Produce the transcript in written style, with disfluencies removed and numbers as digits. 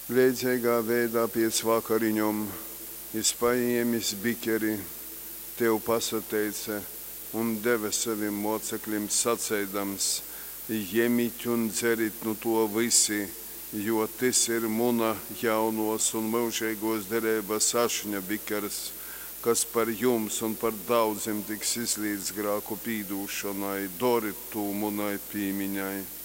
Līdzīgā veidā pēc vakariņom es paņēmis bikeri, tev pasateica un deva saviem mocekļiem sacēdams: ņemiet un dzeriet no to visi, jo tas ir muna jaunos un mūžīgos derības ašņa bikers, kas par jums un par daudziem tiks izlīdz grēku pīdūšanai. Doriet to munai pīmiņai.